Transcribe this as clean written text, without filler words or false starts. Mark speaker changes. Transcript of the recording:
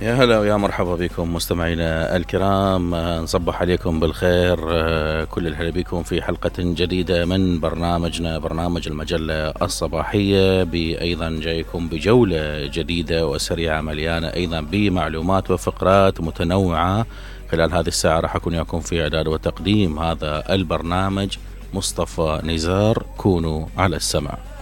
Speaker 1: يا هلا ويا مرحبا بكم مستمعينا الكرام، نصبح عليكم بالخير. كل الهلا بكم في حلقة جديدة من برنامجنا، برنامج المجلة الصباحية، أيضا جايكم بجولة جديدة وسريعة مليانة أيضا بمعلومات وفقرات متنوعة. خلال هذه الساعة راح أكون وياكم في إعداد وتقديم هذا البرنامج مصطفى نزار. كونوا على السمع.